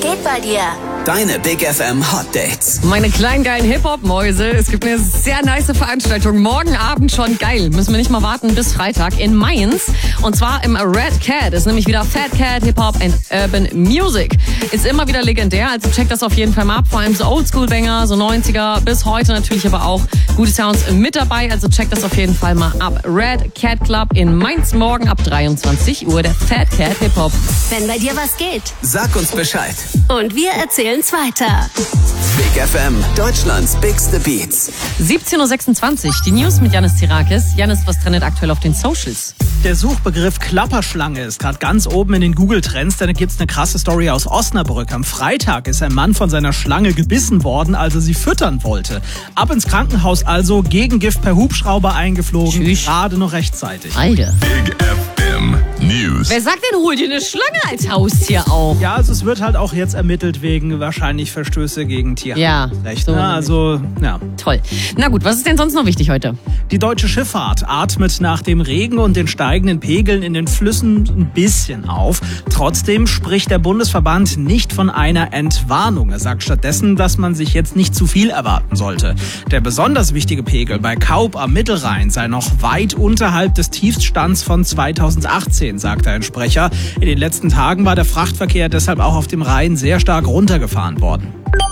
geht bei dir? Deine Big FM Hot Dates. Meine kleinen geilen Hip-Hop-Mäuse. Es gibt eine sehr nice Veranstaltung. Morgen Abend schon geil. Müssen wir nicht mal warten bis Freitag in Mainz. Und zwar im Red Cat. Ist nämlich wieder Fat Cat, Hip-Hop and Urban Music. Ist immer wieder legendär. Also checkt das auf jeden Fall mal ab. Vor allem so Oldschool-Banger, so 90er bis heute natürlich, aber auch gute Sounds mit dabei. Also checkt das auf jeden Fall mal ab. Red Cat Club in Mainz morgen ab 23 Uhr. Der Fat Cat Hip-Hop. Wenn bei dir was geht. Sag uns Bescheid. Und wir erzählen's weiter. Big FM, Deutschlands bigste Beats. 17.26 Uhr. Die News mit Yannis Tirakis. Yannis, was trendet aktuell auf den Socials? Der Suchbegriff Klapperschlange ist gerade ganz oben in den Google-Trends, denn da gibt's eine krasse Story aus Osnabrück. Am Freitag ist ein Mann von seiner Schlange gebissen worden, als er sie füttern wollte. Ab ins Krankenhaus also, Gegengift per Hubschrauber eingeflogen, Tschüss. gerade noch rechtzeitig. Alter. Big FM News. Wer sagt denn, hol dir eine Schlange als Haustier auch? Ja, also es wird halt auch jetzt ermittelt wegen wahrscheinlich Verstöße gegen Tierrecht. so. Ja. Toll. Na gut, was ist denn sonst noch wichtig heute? Die deutsche Schifffahrt atmet nach dem Regen und den steigenden Pegeln in den Flüssen ein bisschen auf. Trotzdem spricht der Bundesverband nicht von einer Entwarnung. Er sagt stattdessen, dass man sich jetzt nicht zu viel erwarten sollte. Der besonders wichtige Pegel bei Kaub am Mittelrhein sei noch weit unterhalb des Tiefststands von 2018, sagt ein Sprecher. In den letzten Tagen war der Frachtverkehr deshalb auch auf dem Rhein sehr stark runtergefahren worden.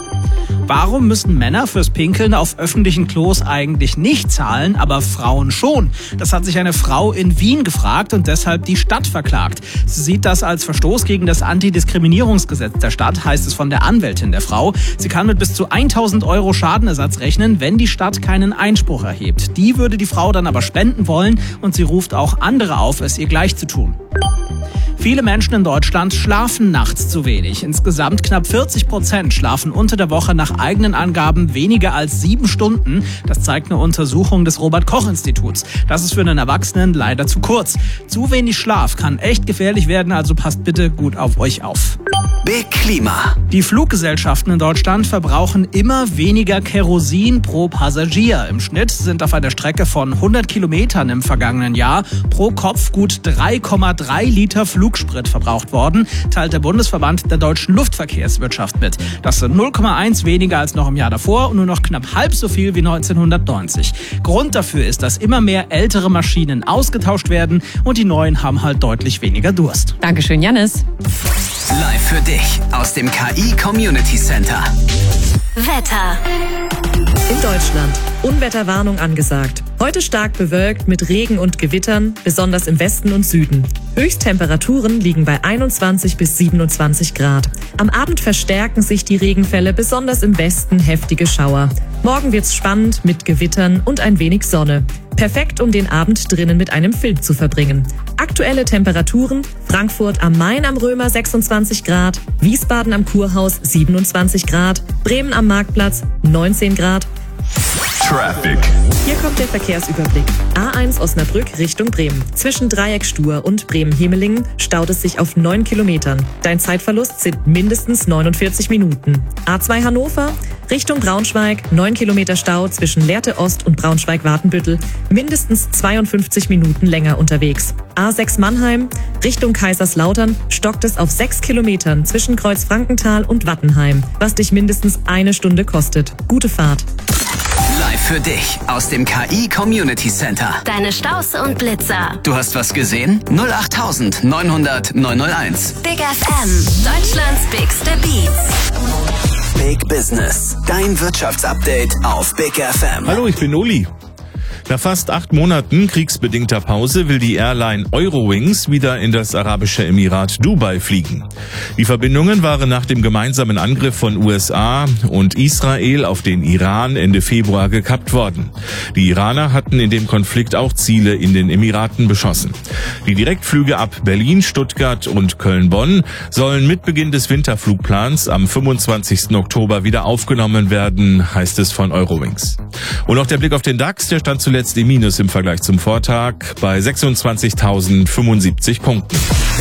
Warum müssen Männer fürs Pinkeln auf öffentlichen Klos eigentlich nicht zahlen, aber Frauen schon? Das hat sich eine Frau in Wien gefragt und deshalb die Stadt verklagt. Sie sieht das als Verstoß gegen das Antidiskriminierungsgesetz der Stadt, heißt es von der Anwältin der Frau. Sie kann mit bis zu 1.000 € Schadenersatz rechnen, wenn die Stadt keinen Einspruch erhebt. Die würde die Frau dann aber spenden wollen und sie ruft auch andere auf, es ihr gleich zu tun. Viele Menschen in Deutschland schlafen nachts zu wenig. Insgesamt knapp 40% schlafen unter der Woche nach eigenen Angaben weniger als 7 Stunden. Das zeigt eine Untersuchung des Robert-Koch-Instituts. Das ist für einen Erwachsenen leider zu kurz. Zu wenig Schlaf kann echt gefährlich werden, also passt bitte gut auf euch auf. Big Klima. Die Fluggesellschaften in Deutschland verbrauchen immer weniger Kerosin pro Passagier. Im Schnitt sind auf einer Strecke von 100 Kilometern im vergangenen Jahr pro Kopf gut 3,3 Liter Flugsprit verbraucht worden, teilt der Bundesverband der deutschen Luftverkehrswirtschaft mit. Das sind 0,1 weniger als noch im Jahr davor und nur noch knapp halb so viel wie 1990. Grund dafür ist, dass immer mehr ältere Maschinen ausgetauscht werden und die neuen haben halt deutlich weniger Durst. Dankeschön, Yannis. Live für dich aus dem KI Community Center. Wetter. In Deutschland. Unwetterwarnung angesagt. Heute stark bewölkt mit Regen und Gewittern, besonders im Westen und Süden. Höchsttemperaturen liegen bei 21 bis 27 Grad. Am Abend verstärken sich die Regenfälle, besonders im Westen heftige Schauer. Morgen wird's spannend mit Gewittern und ein wenig Sonne. Perfekt, um den Abend drinnen mit einem Film zu verbringen. Aktuelle Temperaturen: Frankfurt am Main am Römer 26 Grad, Wiesbaden am Kurhaus 27 Grad, Bremen am Marktplatz 19 Grad. Traffic. Hier kommt der Verkehrsüberblick. A1 Osnabrück Richtung Bremen. Zwischen Dreieck Stur und Bremen-Hemelingen staut es sich auf 9 Kilometern. Dein Zeitverlust sind mindestens 49 Minuten. A2 Hannover Richtung Braunschweig, 9 Kilometer Stau zwischen Lehrte Ost und Braunschweig-Wartenbüttel, mindestens 52 Minuten länger unterwegs. A6 Mannheim Richtung Kaiserslautern stockt es auf 6 Kilometern zwischen Kreuzfrankenthal und Wattenheim, was dich mindestens 1 Stunde kostet. Gute Fahrt. Live für dich aus dem KI Community Center. Deine Staus und Blitzer. Du hast was gesehen? 08900 901. Big FM. Deutschlands bigste Beats. Big Business. Dein Wirtschaftsupdate auf Big FM. Hallo, ich bin Uli. Nach fast 8 Monaten kriegsbedingter Pause will die Airline Eurowings wieder in das arabische Emirat Dubai fliegen. Die Verbindungen waren nach dem gemeinsamen Angriff von USA und Israel auf den Iran Ende Februar gekappt worden. Die Iraner hatten in dem Konflikt auch Ziele in den Emiraten beschossen. Die Direktflüge ab Berlin, Stuttgart und Köln-Bonn sollen mit Beginn des Winterflugplans am 25. Oktober wieder aufgenommen werden, heißt es von Eurowings. Und noch der Blick auf den DAX, der stand zuletzt im Minus im Vergleich zum Vortag bei 26.075 Punkten.